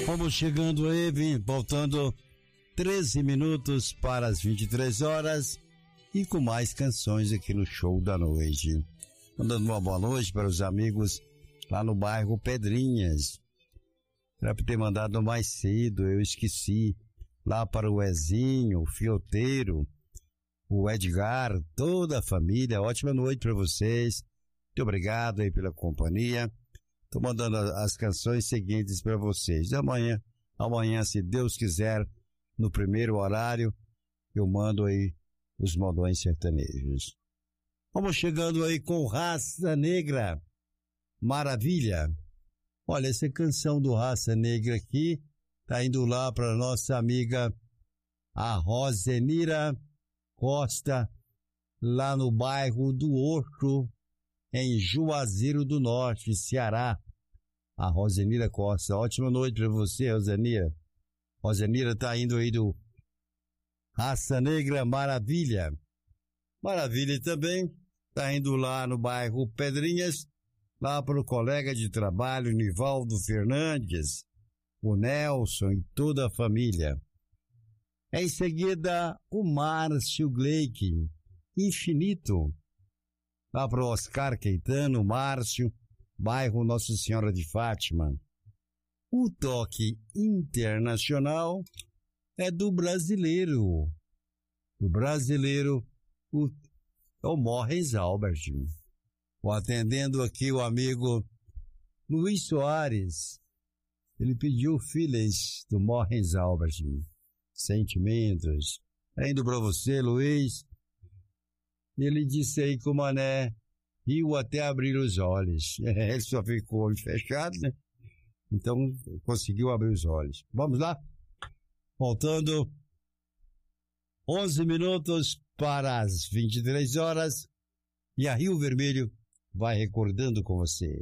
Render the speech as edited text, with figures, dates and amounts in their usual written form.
Vamos chegando aí, faltando 13 minutos para as 23 horas e com mais canções aqui no Show da Noite. Mandando uma boa noite para os amigos lá no bairro Pedrinhas. Era para ter mandado mais cedo, eu esqueci. Lá para o Ezinho, o Fioteiro, o Edgar, toda a família. Ótima noite para vocês. Muito obrigado aí pela companhia. Estou mandando as canções seguintes para vocês. Amanhã, se Deus quiser, no primeiro horário, eu mando aí os modões sertanejos. Vamos chegando aí com Raça Negra, Maravilha. Olha, essa canção do Raça Negra aqui tá indo lá para nossa amiga a Rosenira Costa, lá no bairro do Ouro, em Juazeiro do Norte, Ceará. A Rosenira Costa. Ótima noite para você, Rosenira. Rosenira tá indo aí do Raça Negra Maravilha. Maravilha também tá indo lá no bairro Pedrinhas, lá para o colega de trabalho Nivaldo Fernandes, o Nelson e toda a família. Em seguida, o Márcio Gleick, Infinito, lá para o Oscar Caetano, Márcio, bairro Nossa Senhora de Fátima. O toque internacional é do brasileiro. O brasileiro, é o Morris Albert. Atendendo aqui o amigo Luiz Soares. Ele pediu Feelings do Morris Albert. Sentimentos. É indo pra você, Luiz. Ele disse aí que o mané riu até abrir os olhos. Ele só ficou olho fechado, né? Então conseguiu abrir os olhos. Vamos lá? Faltando 11 minutos para as 23 horas. E a Rio Vermelho vai recordando com você.